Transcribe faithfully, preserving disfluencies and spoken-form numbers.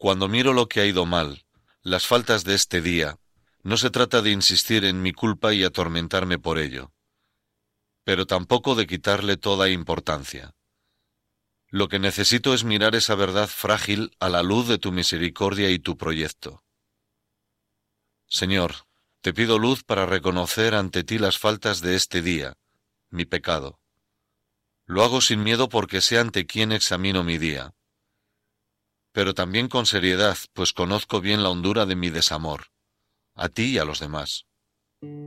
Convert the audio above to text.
Cuando miro lo que ha ido mal, las faltas de este día, no se trata de insistir en mi culpa y atormentarme por ello, pero tampoco de quitarle toda importancia. Lo que necesito es mirar esa verdad frágil a la luz de tu misericordia y tu proyecto. Señor, te pido luz para reconocer ante ti las faltas de este día, mi pecado. Lo hago sin miedo porque sé ante quién examino mi día, pero también con seriedad, pues conozco bien la hondura de mi desamor, a ti y a los demás.